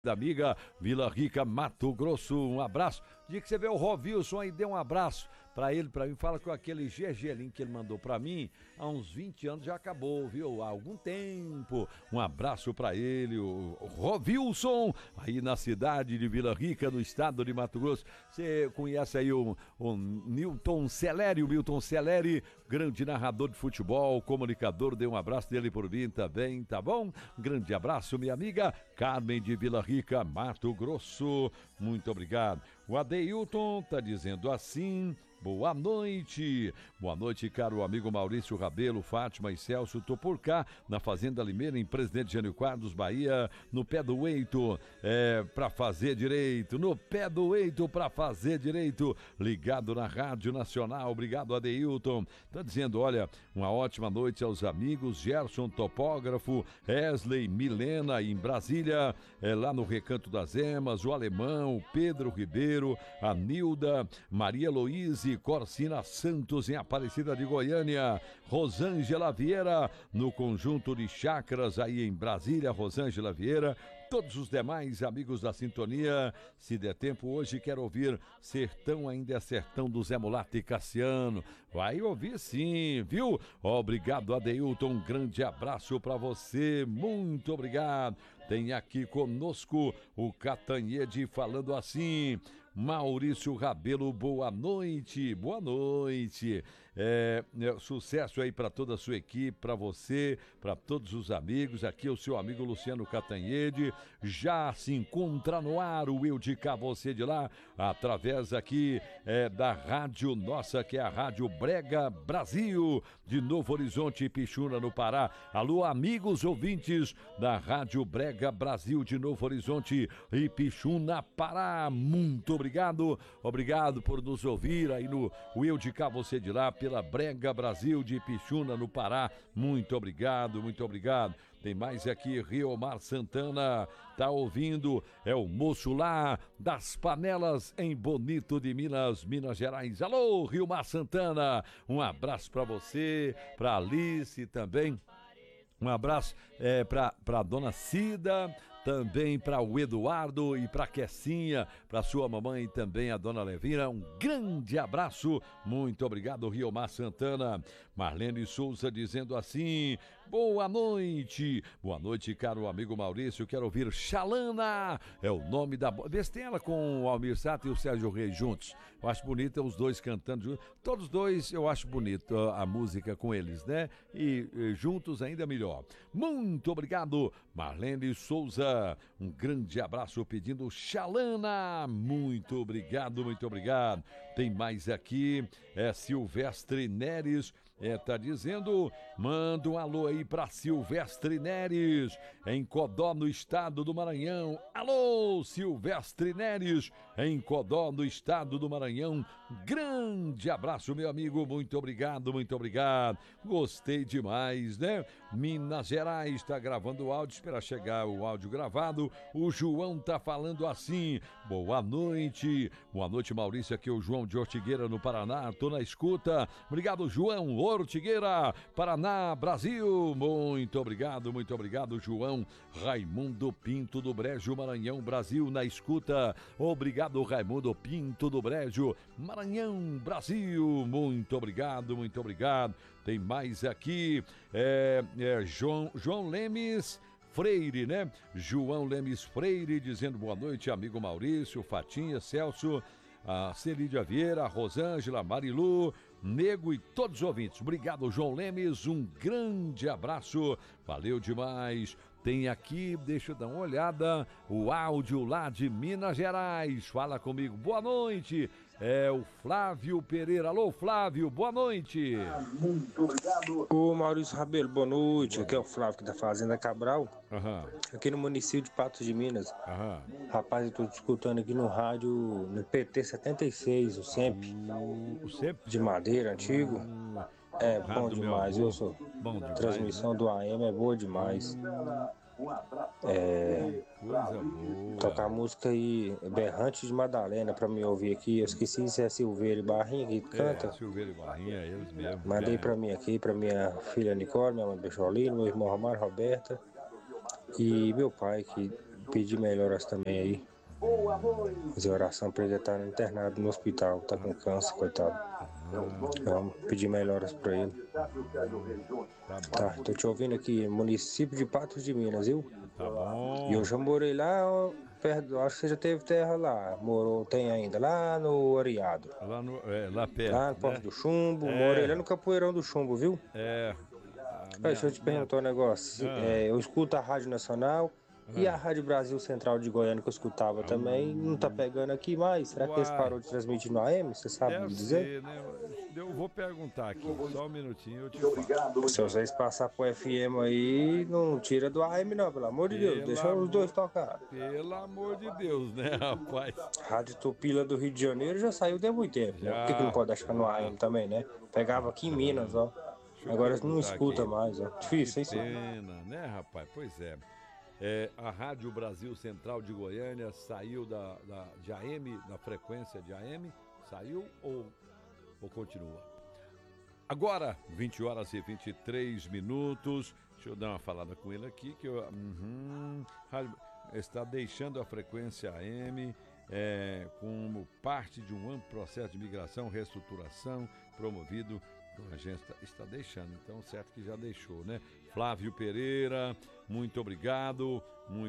da amiga Vila Rica, Mato Grosso. Um abraço. Dia que você vê o Rovilson aí, dê um abraço pra ele, pra mim. Fala com aquele gergelim que ele mandou pra mim há uns 20 anos, já acabou, viu? Há algum tempo. Um abraço pra ele, o Rovilson, aí na cidade de Vila Rica, no estado de Mato Grosso. Você conhece aí o Milton Celeri, grande narrador de futebol, comunicador. Dê um abraço dele por mim também, tá bom? Grande abraço, minha amiga Carmen de Vila Rica, Mato Grosso. Muito obrigado. O Adeilton tá dizendo assim: boa noite, caro amigo Maurício Rabelo, Fátima e Celso. Tô por cá na Fazenda Limeira, em Presidente Jânio Quadros, Bahia, no pé do eito, pra fazer direito, no pé do eito pra fazer direito, ligado na Rádio Nacional. Obrigado, Adeilton. Tá dizendo, olha, uma ótima noite aos amigos Gerson, topógrafo, Wesley, Milena em Brasília, lá no Recanto das Emas, o Alemão, o Pedro Ribeiro, a Nilda, Maria Luíse, Corsina Santos em Aparecida de Goiânia, Rosângela Vieira no conjunto de chácaras aí em Brasília, Rosângela Vieira, todos os demais amigos da sintonia. Se der tempo hoje, quero ouvir Sertão Ainda é Sertão do Zé Mulato e Cassiano. Vai ouvir sim, viu? Obrigado, Adeilton, um grande abraço pra você, muito obrigado. Tem aqui conosco o Catanhede falando assim: Maurício Rabelo, boa noite, sucesso aí para toda a sua equipe, para você, para todos os amigos. Aqui é o seu amigo Luciano Catanhede, já se encontra no ar o Eu de Cá, Você de Lá, através aqui da rádio nossa, que é a Rádio Brega Brasil, de Novo Horizonte e Pixuna, no Pará. Alô, amigos ouvintes da Rádio Brega Brasil de Novo Horizonte e Pixuna, Pará, muito obrigado por nos ouvir aí no Eu de Cá, Você de Lá, pela Brega Brasil de Pixuna, no Pará. Muito obrigado. Tem mais aqui, Riomar Santana tá ouvindo, é o moço lá das panelas em Bonito de Minas Gerais. Alô, Riomar Santana, um abraço pra você, pra Alice também. Um abraço pra dona Cida, também para o Eduardo e para Quessinha, para sua mamãe também, a dona Levina. Um grande abraço, muito obrigado, Riomar Santana. Marlene Souza dizendo assim: boa noite, caro amigo Maurício, quero ouvir Xalana, é o nome da... Vê se tem ela com o Almir Sater e o Sérgio Reis juntos. Eu acho bonita os dois cantando juntos, todos dois eu acho bonito a música com eles, né? E juntos ainda melhor. Muito obrigado, Marlene Souza. Um grande abraço pedindo Xalana. Muito obrigado. Tem mais aqui, Silvestre Neres, tá dizendo, manda um alô aí pra Silvestre Neres, em Codó, no estado do Maranhão. Alô, Silvestre Neres, em Codó, no estado do Maranhão. Grande abraço, meu amigo, muito obrigado. Gostei demais, né? Minas Gerais tá gravando o áudio, espera chegar o áudio gravado. O João tá falando assim: boa noite, Maurício, aqui é o João de Ortigueira, no Paraná, tô na escuta. Obrigado, João, Ortigueira, Paraná, Brasil. Muito obrigado, João. Raimundo Pinto do Brejo, Maranhão, Brasil, na escuta. Obrigado, Raimundo Pinto do Brejo, Maranhão, Brasil. Muito obrigado. Tem mais aqui, João Lemes Freire, né? João Lemes Freire dizendo boa noite, amigo Maurício, Fatinha, Celso, a Celídia Vieira, a Rosângela, Marilu, Nego e todos os ouvintes. Obrigado, João Lemes, um grande abraço, valeu demais. Tem aqui, deixa eu dar uma olhada, o áudio lá de Minas Gerais. Fala comigo, boa noite. É o Flávio Pereira. Alô, Flávio, boa noite. Muito obrigado. Ô, Maurício Rabelo, boa noite. Aqui é o Flávio, que da Fazenda Cabral. Aqui no município de Patos de Minas. Rapaz, eu tô escutando aqui no rádio, no PT 76, o SEMP. O SEMP? De madeira, antigo. É bom demais, eu sou. Transmissão, né? Do AM é boa demais. Tocar música aí, Berrante de Madalena, pra me ouvir aqui. Eu esqueci se é Silveira e Barrinha que canta. Silveira e Barrinha, eles mesmo. Mandei pra mim aqui, pra minha filha Nicole, minha mãe Becholino, meu irmão Romário, Roberta e meu pai, que Pedir melhoras também aí. Fazer oração pra ele estar internado no hospital, tá com câncer, coitado. Vamos pedir melhoras pra ele. Tá, tô te ouvindo aqui, município de Patos de Minas, viu? Tá bom. E eu já morei lá, ó, perto, acho que você já teve terra lá. Morou, tem ainda, lá no Areado. Lá perto. Lá no Porto do Chumbo, morei lá no Capoeirão do Chumbo, viu? Deixa eu te perguntar um negócio. Eu escuto a Rádio Nacional. E a Rádio Brasil Central de Goiânia, que eu escutava também, não tá pegando aqui mais? Será que eles pararam de transmitir no AM? Você sabe me dizer? Ser, né? Eu vou perguntar aqui, só um minutinho, eu te falo. Se vocês passar pro FM aí, não tira do AM não, pelo amor de Deus, deixa os dois tocar. Pelo amor de Deus, né, rapaz? Rádio Tupila do Rio de Janeiro já saiu de muito tempo, né? Por que não pode deixar no AM também, né? Pegava aqui em Minas, ó. Agora não escuta aqui mais, ó. Difícil, hein, pena, né, rapaz? Pois é. A Rádio Brasil Central de Goiânia saiu de AM, da frequência de AM? Saiu ou continua? Agora, 20 horas e 23 minutos. Deixa eu dar uma falada com ele aqui, que está deixando a frequência AM como parte de um amplo processo de migração, reestruturação promovido. A gente está deixando, então certo que já deixou, né? Flávio Pereira, muito obrigado,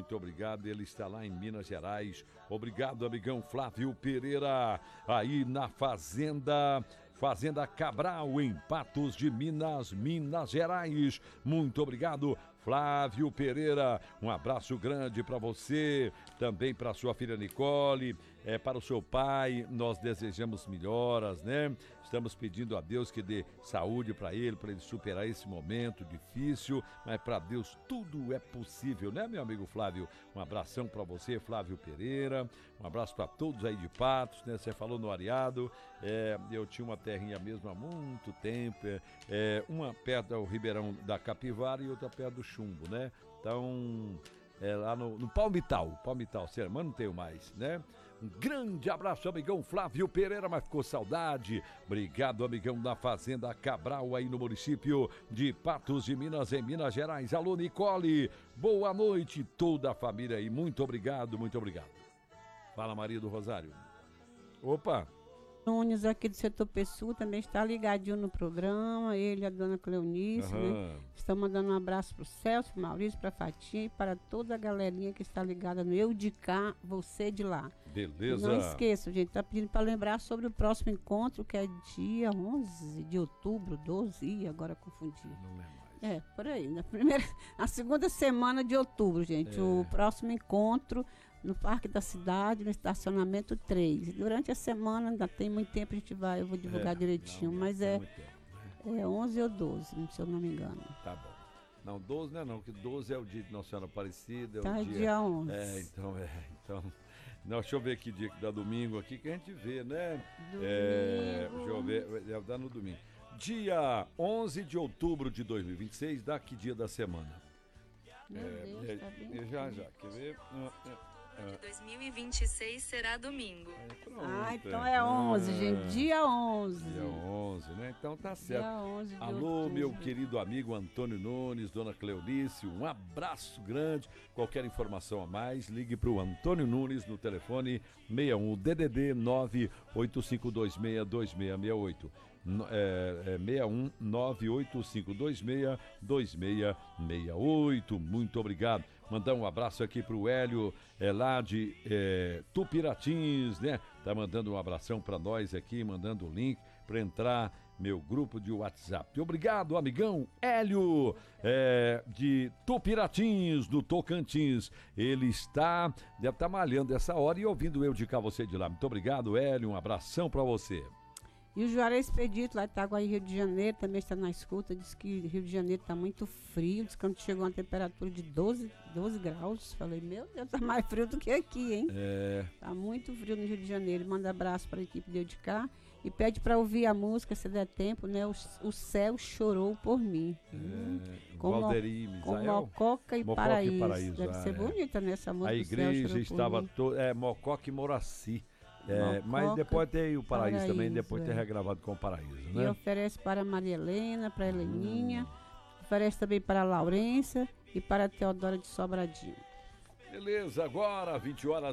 ele está lá em Minas Gerais. Obrigado, amigão Flávio Pereira, aí na Fazenda Cabral, em Patos de Minas Gerais. Muito obrigado, Flávio Pereira, um abraço grande para você, também para sua filha Nicole, para o seu pai, nós desejamos melhoras, né? Estamos pedindo a Deus que dê saúde para ele superar esse momento difícil, mas para Deus tudo é possível, né, meu amigo Flávio? Um abração para você, Flávio Pereira, um abraço para todos aí de Patos, né? Você falou no Areado, eu tinha uma terrinha mesmo há muito tempo, uma perto do Ribeirão da Capivara e outra perto do Chumbo, né? Então, lá no Palmital, mas não tenho mais, né? Um grande abraço, amigão Flávio Pereira, mas ficou saudade. Obrigado, amigão da Fazenda Cabral, aí no município de Patos de Minas, em Minas Gerais. Alô, Nicole, boa noite, toda a família aí. Muito obrigado, muito obrigado. Fala, Maria do Rosário. Opa! Nunes aqui do setor Pessoa também está ligadinho no programa, ele e a dona Cleonice, né? Estão mandando um abraço para o Celso, Maurício, para a Fatinha e para toda a galerinha que está ligada no Eu de Cá, Você de Lá. Beleza. Não esqueça, gente, está pedindo para lembrar sobre o próximo encontro, que é dia 11 de outubro, 12, agora confundi. Não é mais. Por aí, na segunda semana de outubro, gente, o próximo encontro no Parque da Cidade, no estacionamento 3. Durante a semana, ainda tem muito tempo, eu vou divulgar direitinho, mas é 11 ou 12, se eu não me engano. Tá bom. Não, 12 não é não, que 12 é o dia de Nossa Senhora Aparecida. Tá, dia 11. Então... Não, deixa eu ver que dia que dá domingo aqui, que a gente vê, né? Deixa eu ver, deve dar no domingo. Dia 11 de outubro de 2026, dá que dia da semana? Meu Deus, tá bem. Já, quer ver? De 2026 será domingo. Então é 11, gente. Dia 11. Dia 11, né? Então tá certo. Dia 11 de Alô, outubro. meu querido amigo Antônio Nunes, dona Cleonice, um abraço grande. Qualquer informação a mais, ligue para o Antônio Nunes no telefone 61 DDD 985262668. 61 985262668. Muito obrigado. Mandar um abraço aqui pro Hélio, lá de Tupiratins, né? Tá mandando um abração para nós aqui, mandando o link para entrar meu grupo de WhatsApp. Obrigado, amigão Hélio, de Tupiratins, do Tocantins. Ele deve estar malhando essa hora e ouvindo Eu de Cá, Você de Lá. Muito obrigado, Hélio, um abração para você. E o Juarez Expedito, lá de Itaguaí, Rio de Janeiro, também está na escuta. Diz que Rio de Janeiro está muito frio. Diz que quando chegou a uma temperatura de 12 graus. Falei, meu Deus, está mais frio do que aqui, hein? Está muito frio no Rio de Janeiro. Manda abraço para a equipe de Eu de Cá. E pede para ouvir a música, se der tempo, né? O Céu Chorou por Mim. Com Mococa e Paraíso. Deve ser bonita, né, essa música. A igreja estava toda... Mococa e Moraci. Mas depois tem o Paraíso também, depois tem regravado com o Paraíso, né? E oferece para a Maria Helena, para a Heleninha, oferece também para a Laurência e para a Teodora de Sobradinho. Beleza, agora 20 horas